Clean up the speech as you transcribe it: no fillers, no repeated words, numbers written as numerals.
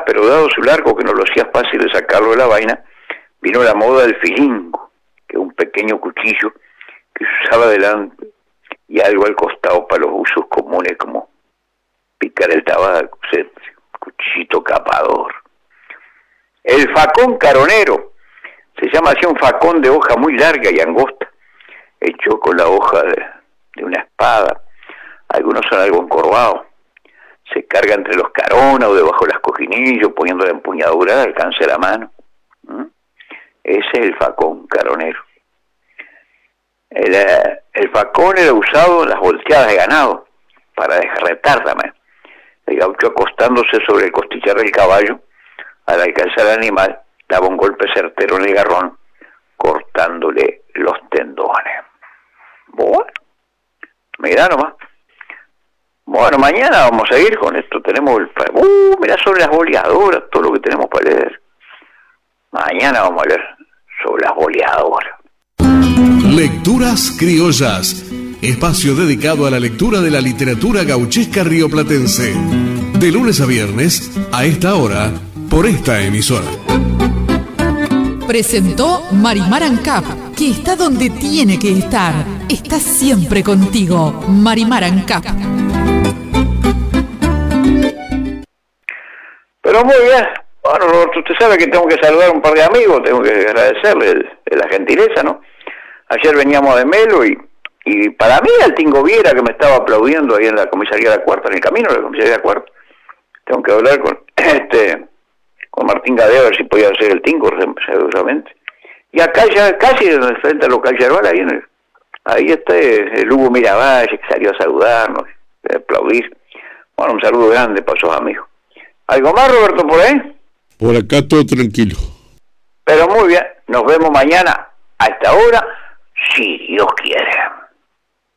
pero dado su largo que no lo hacía fácil de sacarlo de la vaina, vino la moda del filingo, que es un pequeño cuchillo que se usaba adelante y algo al costado para los usos comunes como picar el tabaco, cuchillito capador. El facón caronero, se llama así un facón de hoja muy larga y angosta, hecho con la hoja de una espada. Algunos son algo encorvados. Se carga entre los caronas o debajo de las cojinillos, poniendo la empuñadura al alcance de la mano. Ese es el facón caronero. El facón era usado en las volteadas de ganado, para desjarretar también. El gaucho acostándose sobre el costillar del caballo, al alcanzar al animal, daba un golpe certero en el garrón, cortándole los tendones. Bueno, mirá nomás. Bueno, mañana vamos a ir con esto. Tenemos mirá sobre las boleadoras, todo lo que tenemos para leer. Mañana vamos a leer sobre las boleadoras. Lecturas criollas, espacio dedicado a la lectura de la literatura gauchesca rioplatense. De lunes a viernes, a esta hora, por esta emisora. Presentó Marimar Ancap, que está donde tiene que estar. Está siempre contigo, Marimar Ancap. Pero muy bien. Bueno, Roberto, usted sabe que tengo que saludar a un par de amigos, tengo que agradecerle la gentileza, ¿no? Ayer veníamos de Melo y para mí el Tingo Viera, que me estaba aplaudiendo ahí en la comisaría de la Cuarta, en el camino de la comisaría de la Cuarta. Tengo que hablar con Martín Gadeo, a ver si podía hacer el Tingo, seguramente. Y acá ya casi frente al local Yerbal, ahí está el Hugo Miravalle, que salió a saludarnos, a aplaudir. Bueno, un saludo grande para sus amigos. ¿Algo más, Roberto, por ahí? Por acá todo tranquilo. Pero muy bien, nos vemos mañana a esta hora, si Dios quiere.